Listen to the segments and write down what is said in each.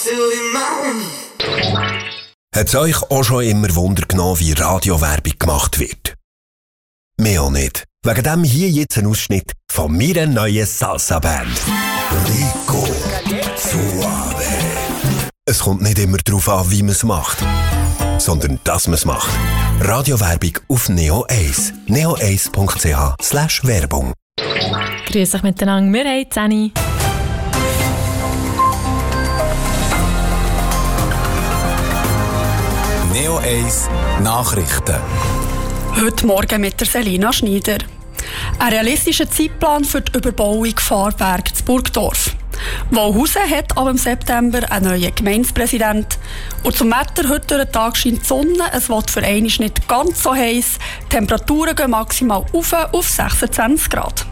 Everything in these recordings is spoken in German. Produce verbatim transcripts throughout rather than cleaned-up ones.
Hat es euch auch schon immer Wunder genommen, wie Radiowerbung gemacht wird? Mir auch nicht. Wegen dem hier jetzt ein Ausschnitt von meiner neuen Salsa-Band. Rico Suave. Es kommt nicht immer darauf an, wie man es macht, sondern dass man es macht. Radiowerbung auf Neo eins. neo eins punkt c h slash Werbung. Grüß euch miteinander, wir haben zehn. Neo eins Nachrichten. Heute Morgen mit der Selina Schneider. Ein realistischer Zeitplan für die Überbauung Fahrwerk zu Burgdorf. Wauhausen hat ab September einen neuen Gemeindepräsident. Und zum Wetter heute durch den Tag scheint die Sonne. Es wird für einmal nicht ganz so heiß. Die Temperaturen gehen maximal auf, auf sechsundzwanzig Grad.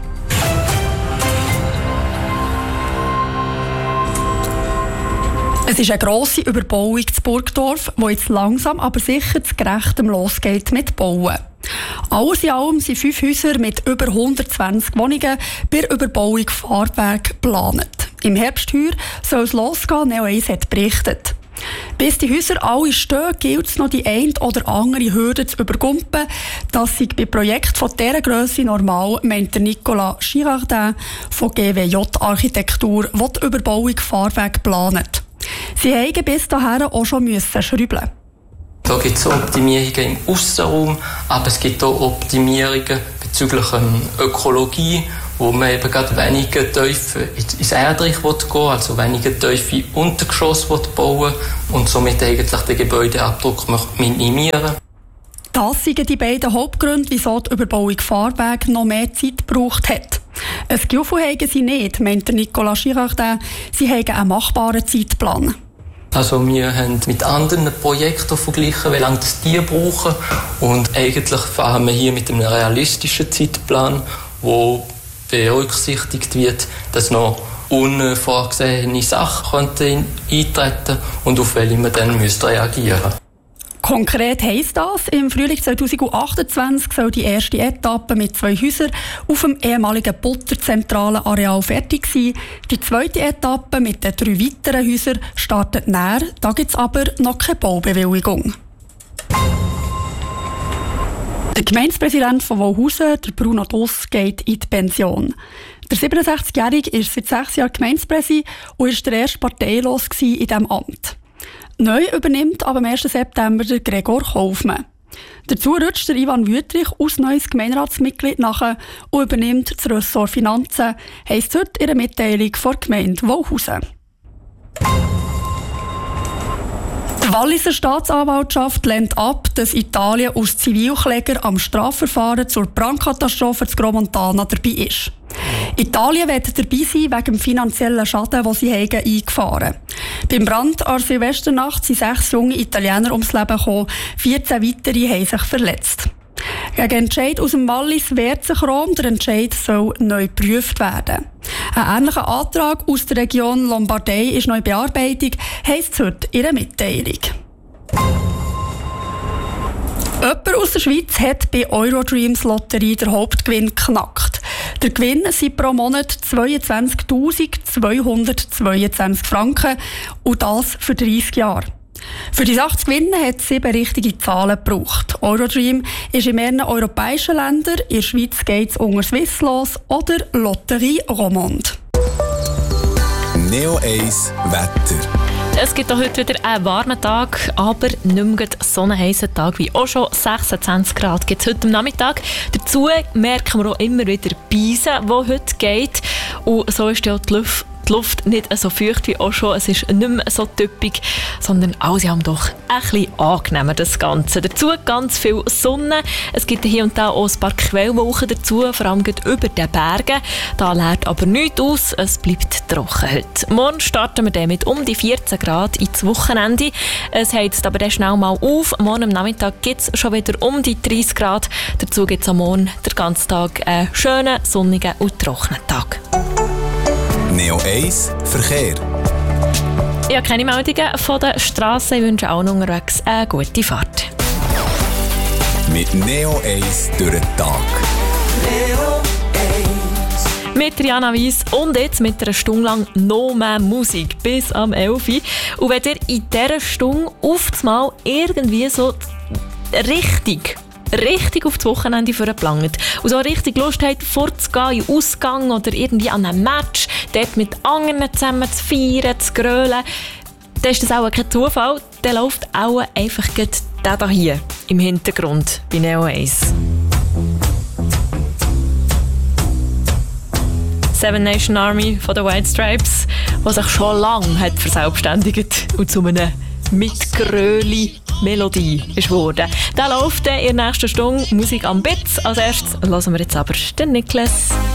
Es ist eine grosse Überbauung zu Burgdorf, die jetzt langsam aber sicher zu Gerechtem losgeht mit Bauen. Alles in allem sind fünf Häuser mit über hundertzwanzig Wohnungen bei der Überbauung Fahrwerk geplant. Im Herbst heuer soll es losgehen, Neo eins hat berichtet. Bis die Häuser alle stehen, gilt es noch die eine oder andere Hürde zu übergumpen. Das sei bei Projekten von dieser Grösse normal, meint der Nicolas Girardin von G W J Architektur, der die Überbauung Fahrwerk plant. Sie mussten bis dahin auch schon schrauben. Da gibt es Optimierungen im Aussenraum, aber es gibt auch Optimierungen bezüglich Ökologie, wo man eben gerade weniger tief ins Erdreich gehen will, also weniger tiefe Untergeschosse bauen will und somit eigentlich den Gebäudeabdruck minimieren. Das sind die beiden Hauptgründe, wieso die Überbauung Fahrwerk noch mehr Zeit gebraucht hat. Ein Gefühl haben sie nicht, meint der Nicolas Girardin. Sie haben einen machbaren Zeitplan. Also wir haben mit anderen Projekten verglichen, wie lange das die brauchen. Und eigentlich fahren wir hier mit einem realistischen Zeitplan, wo berücksichtigt wird, dass noch unvorgesehene Sachen eintreten könnten und auf welche man dann reagieren müsste. Konkret heisst das, im Frühling zweitausendachtundzwanzig soll die erste Etappe mit zwei Häusern auf dem ehemaligen Butterzentralen Areal fertig sein. Die zweite Etappe mit den drei weiteren Häusern startet näher, da gibt es aber noch keine Baubewilligung. Der Gemeindepräsident von Wauhausen, der Bruno Duss, geht in die Pension. Der siebenundsechzigjährige ist seit sechs Jahren Gemeindepräsident und war der erste parteilos in diesem Amt. Neu übernimmt ab dem ersten September der Gregor Kaufmann. Dazu rutscht der Ivan Wüttrich aus neues Gemeinderatsmitglied nach und übernimmt das Ressort Finanzen, heisst heute in der Mitteilung von der Gemeinde Wauhausen. Die Walliser Staatsanwaltschaft lehnt ab, dass Italien als Zivilkläger am Strafverfahren zur Brandkatastrophe zu Gromontana dabei ist. Italien wird dabei sein wegen dem finanziellen Schaden, den sie haben eingefahren haben. Beim Brand an Silvesternacht sind sechs junge Italiener ums Leben gekommen, vierzehn weitere haben sich verletzt. Gegen Entscheid aus dem Wallis wehrt sich Rom, der Entscheid soll neu geprüft werden. Ein ähnlicher Antrag aus der Region Lombardei ist noch in Bearbeitung, heisst es heute in einer Mitteilung. Jemand aus der Schweiz hat bei Eurodreams Lotterie den Hauptgewinn geknackt. Der Gewinn sind pro Monat zweiundzwanzigtausendzweihundertzweiundzwanzig Franken und das für dreißig Jahre. Für die Sache zu gewinnen hat es sieben richtige Zahlen gebraucht. Eurodream ist in mehreren europäischen Ländern, in der Schweiz geht es unter Swisslos oder Lotterie Romande. Neo eins Wetter. Es gibt auch heute wieder einen warmen Tag, aber nicht mehr so einen heissen Tag wie auch schon. sechsundzwanzig Grad gibt es heute am Nachmittag. Dazu merken wir auch immer wieder Beisen, die heute geht. Und so ist ja die Luft, die Luft nicht so feucht wie auch schon. Es ist nicht mehr so typisch, sondern alles haben doch ein bisschen angenehmer, das Ganze. Dazu ganz viel Sonne. Es gibt hier und da auch ein paar Quellwolken dazu, vor allem über den Bergen. Da leert aber nichts aus, es bleibt trocken heute. Morgen starten wir dann mit um die vierzehn Grad ins Wochenende. Es heizt aber dann schnell mal auf. Morgen am Nachmittag gibt es schon wieder um die dreißig Grad. Dazu gibt es am Morgen den ganzen Tag einen schönen, sonnigen und trockenen Tag. Neo eins Verkehr. Ich habe keine Meldungen von der Straße. Ich wünsche allen unterwegs eine gute Fahrt. Mit Neo eins durch den Tag. Neo eins. mit Jana Weiss und jetzt mit einer Stunde lang noch mehr Musik bis am elf Uhr. Und wenn ihr in dieser Stunde oftmals irgendwie so richtig richtig auf das Wochenende vorgeplant und so richtig Lust habt, vorzugehen in den Ausgang oder irgendwie an einem Match, dort mit anderen zusammen zu feiern, zu grölen, dann ist das auch kein Zufall. Dann läuft auch einfach der hier im Hintergrund bei Neo eins. Seven Nation Army von den White Stripes, die sich schon lange hat verselbstständigt und zu einer mitgröli Melodie ist geworden. Da läuft in der nächsten Stunde Musik am Bitz. Als erstes hören wir jetzt aber den Niklas.